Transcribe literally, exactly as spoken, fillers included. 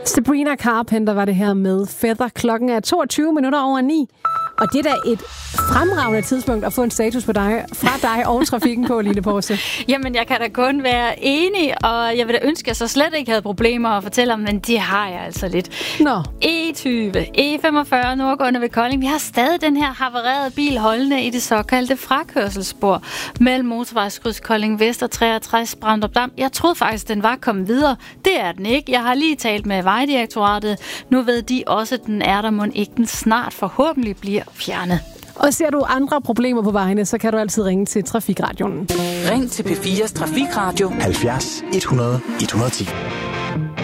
Sabrina Carpenter var det her med Feather. Klokken er toogtyve minutter over ni. Og det er da et fremragende tidspunkt at få en status på dig, fra dig og trafikken på, Line Porse. Jamen, jeg kan da kun være enig, og jeg vil da ønske, at jeg så slet ikke havde problemer at fortælle om, men det har jeg altså lidt. Nå. E tyve, E femogfyrre nordgående ved Kolding. Vi har stadig den her havarerede bil holdende i det såkaldte frakørselsspor mellem motorvejskryds Kolding Vest og treogtres Bramdrup Dam. Jeg troede faktisk, den var kommet videre. Det er den ikke. Jeg har lige talt med Vejdirektoratet. Nu ved de også, at den er der, mon ikke den snart forhåbentlig bliver fjernet. Og ser du andre problemer på vejene, så kan du altid ringe til Trafikradioen. Ring til P fires Trafikradio halvfjerds et hundrede et hundrede og ti.